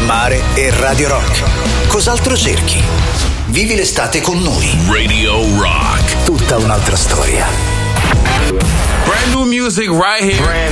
mare e Radio Rock. Cos'altro cerchi? Vivi l'estate con noi. Radio Rock. Tutta un'altra storia. Brand new music right here.